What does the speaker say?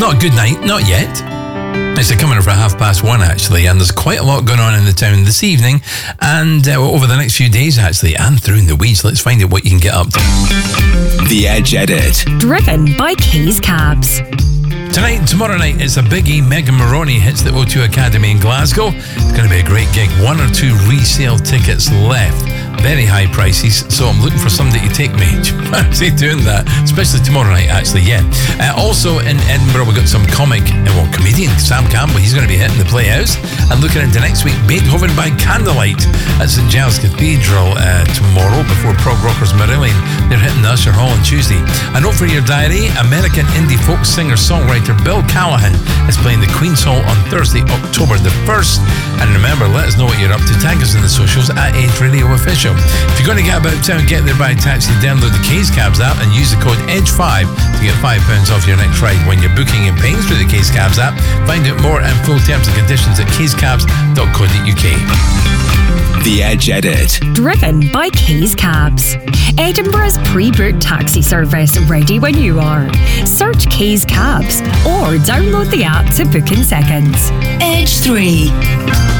not a good night, not yet. It's coming up for 1:30 actually, and there's quite a lot going on in the town this evening and over the next few days actually, and through in the weeds. Let's find out what you can get up to. The Edge Edit. Driven by K's Cabs. Tonight and tomorrow night, it's a biggie. Megan Moroney hits the O2 Academy in Glasgow. It's going to be a great gig. 1 or 2 resale tickets left. Very high prices, so I'm looking for somebody to take me. Fancy doing that, especially tomorrow night, actually, yeah. Also in Edinburgh, we've got some comedian Sam Campbell. He's going to be hitting the Playhouse. And looking into next week, Beethoven by Candlelight at St Giles Cathedral tomorrow before prog rockers Marillion. They're hitting the Usher Hall on Tuesday. A note for your diary, American indie folk singer-songwriter Bill Callahan is playing the Queen's Hall on Thursday, October the 1st. And remember, let us know what you're up to. Tag us in the socials at Edge Radio Official. If you're going to get about town, get there by taxi, download the K's Cabs app and use the code EDGE5 to get £5 off your next ride when you're booking in Paynes through the K's Cabs app. Find out more and full terms and conditions at kscabs.co.uk. The Edge Edit. Driven by K's Cabs. Edinburgh's pre-booked taxi service, ready when you are. Search K's Cabs or download the app to book in seconds. Edge 3.